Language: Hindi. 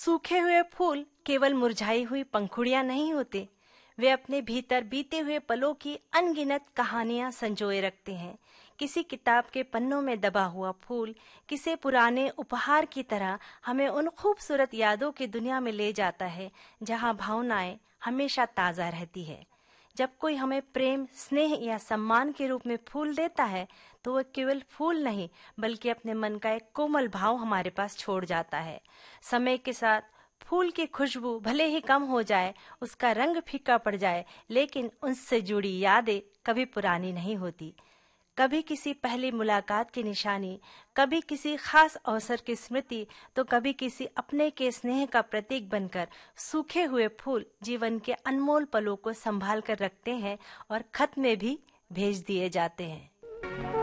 सूखे हुए फूल केवल मुरझाई हुई पंखुड़ियां नहीं होते, वे अपने भीतर बीते हुए पलों की अनगिनत कहानियां संजोए रखते हैं। किसी किताब के पन्नों में दबा हुआ फूल किसी पुराने उपहार की तरह हमें उन खूबसूरत यादों की दुनिया में ले जाता है, जहां भावनाएं हमेशा ताजा रहती है। जब कोई हमें प्रेम, स्नेह या सम्मान के रूप में फूल देता है, तो वह केवल फूल नहीं बल्कि अपने मन का एक कोमल भाव हमारे पास छोड़ जाता है। समय के साथ फूल की खुशबू भले ही कम हो जाए, उसका रंग फीका पड़ जाए, लेकिन उससे जुड़ी यादें कभी पुरानी नहीं होती। कभी किसी पहली मुलाकात की निशानी, कभी किसी खास अवसर की स्मृति, तो कभी किसी अपने के स्नेह का प्रतीक बनकर सूखे हुए फूल जीवन के अनमोल पलों को संभाल कर रखते हैं और खत में भी भेज दिए जाते हैं।